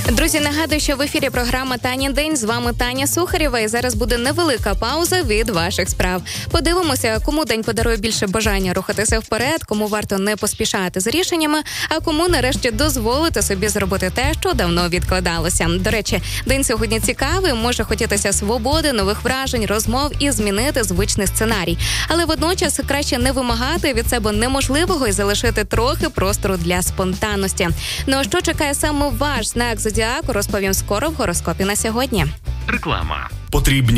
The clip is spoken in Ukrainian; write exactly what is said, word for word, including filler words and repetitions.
Друзі, нагадую, що в ефірі програма «Танін день». З вами Таня Сухарєва. І зараз буде невелика пауза від ваших справ. Подивимося, кому день подарує більше бажання рухатися вперед, кому варто не поспішати з рішеннями, а кому нарешті дозволити собі зробити те, що давно відкладалося. До речі, день сьогодні цікавий, може хотітися свободи, нових вражень, розмов і змінити звичний сценарій. Але водночас краще не вимагати від себе неможливого і залишити трохи простору для спонтанності. Ну а що чекає саме ваш знак зодіаку, розповім скоро в гороскопі на сьогодні. Реклама. Потрібні